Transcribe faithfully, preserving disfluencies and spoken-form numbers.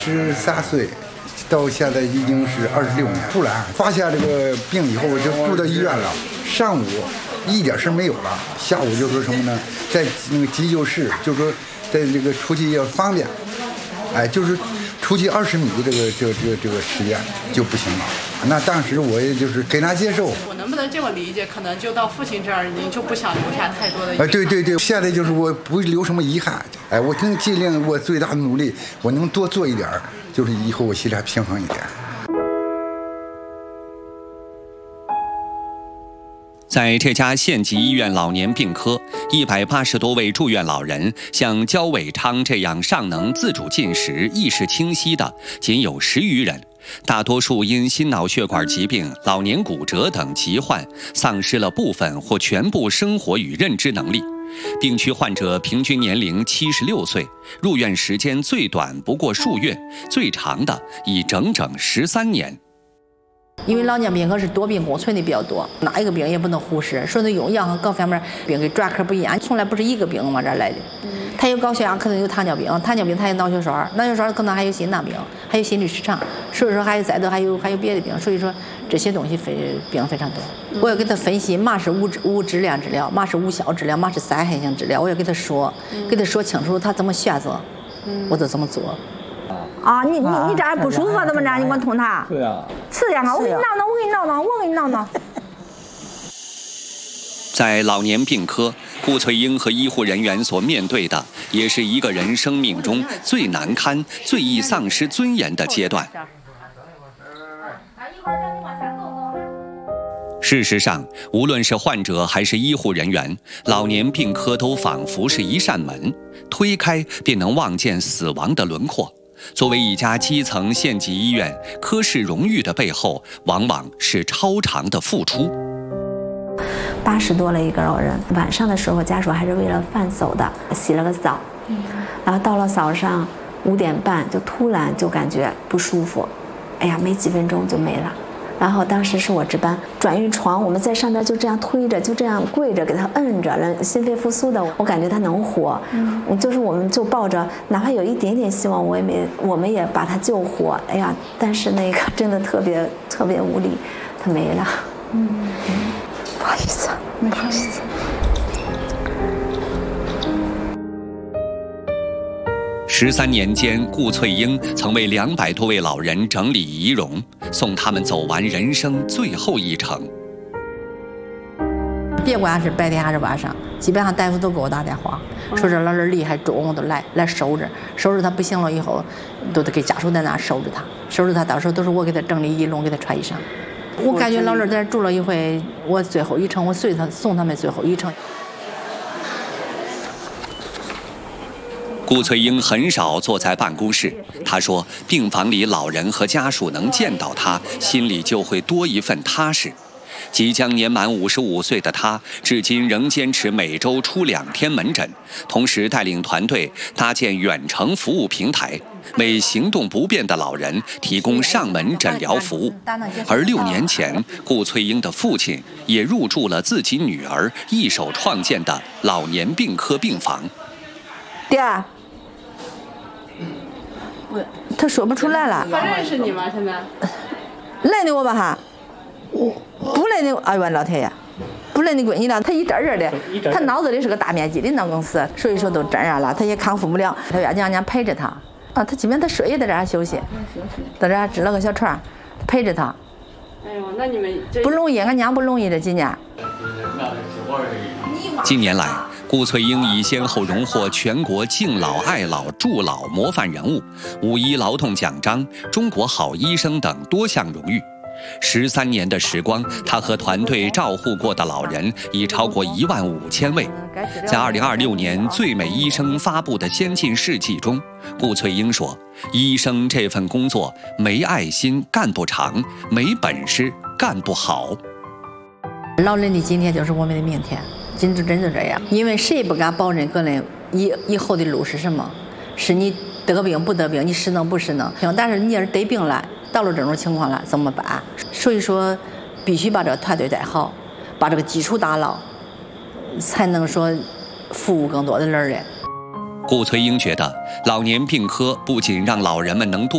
十三岁，到现在已经是二十六年。突然发现这个病以后，我就住到医院了。上午一点事没有了，下午就说什么呢？在那个急救室，就说在这个出去要方便，哎，就是出去二十米的这个这个这个这个时间就不行了。那当时我也就是很难接受。 我能不能这么理解？可能就到父亲这儿，您就不想留下太多的遗憾。 憾。 哎，对对对，现在就是我不留什么遗憾。哎，我尽尽量我最大的努力，我能多做一点，就是以后我心里还平衡一点。 在这家县级医院老年病科，一百八十多位住院老人，像焦伟昌这样尚能自主进食、意识清晰的，仅有十余人。大多数因心脑血管疾病、老年骨折等疾患，丧失了部分或全部生活与认知能力。病区患者平均年龄七十六岁，入院时间最短不过数月，最长的已整整十三年。 因为老年病科是多病共存的比较多，哪一个病也不能忽视，说的用药和各方面病跟专科不一样，从来不是一个病往这儿来的。他有高血压，可能有糖尿病，糖尿病他有脑血栓，脑血栓可能还有心脏病，还有心律失常，所以说还有再多还有还有别的病，所以说这些东西非病非常多。我要给他分析嘛是无无质量治疗，嘛是无效治疗，嘛是灾害性治疗，我要给他说，给他说清楚他怎么选择，我就怎么做。 啊，你你你这儿不舒服怎么着？你给我捅他？ 对呀。 是呀，我给你闹闹，我给你闹闹，我给你闹闹。 在老年病科，顾翠英和医护人员所面对的，也是一个人生命中最难堪、最易丧失尊严的阶段。事实上，无论是患者还是医护人员，老年病科都仿佛是一扇门，推开便能望见死亡的轮廓。作为一家基层县级医院，科室荣誉的背后，往往是超长的付出。 八十多了一个老人，晚上的时候家属还是为了饭走的，洗了个澡，然后到了早上五点半就突然就感觉不舒服，哎呀，没几分钟就没了。然后当时是我值班，转运床，我们在上边就这样推着，就这样跪着给他摁着，人心肺复苏的，我感觉他能活，嗯，就是我们就抱着，哪怕有一点点希望，我也没，我们也把他救活。哎呀，但是那个真的特别特别无力，他没了。嗯，嗯不好意思，不好意思。 十三年间，顾翠英曾为两百多位老人整理仪容，送他们走完人生最后一程。 别管是白天还是晚上，基本上大夫都给我打电话，说这老人厉害，中午都来来收着，收着他不行了以后，都得给家属在那收着他，收着他，到时候都是我给他整理仪容，给他穿衣裳。我感觉老人在这住了一回，我最后一程，我随他送他们最后一程。 顾翠英很少坐在办公室，她说病房里老人和家属能见到她，心里就会多一份踏实。即将年满五十五岁的她，至今仍坚持每周出两天门诊，同时带领团队搭建远程服务平台，为行动不便的老人提供上门诊疗服务。而六年前，顾翠英的父亲也入住了自己女儿一手创建的老年病科病房。 爹，他说不出来了。 他认识你吗？现在？ 认得我吧哈？不认得，哎呦老天爷，不认得闺女了。他一阵阵的，他脑子里是个大面积的脑梗死，所以说都这样了，他也康复不了。他要娘娘陪着他啊，他今天他睡也在这儿休息，在这儿支了个小床，陪着他。 哎呦，那你们不容易，俺娘不容易这几年。 近年来，顾翠英已先后荣获全国敬老爱老助老模范人物、五一劳动奖章、中国好医生等多项荣誉。十三年的时光，她和团队照护过的老人已超过一万五千位。在二零二六年最美医生发布的先进事迹中，顾翠英说：“医生这份工作，没爱心干不长，没本事干不好。” 老人的今天就是我们的明天，真就真就这样。因为谁也不敢保证个人以以后的路是什么，是你得病不得病，你失能不失能。但是你要是得病了，到了这种情况了怎么办？所以说，必须把这个团队带好，把这个基础打牢，才能说服务更多的老人。 顾翠英觉得，老年病科不仅让老人们能度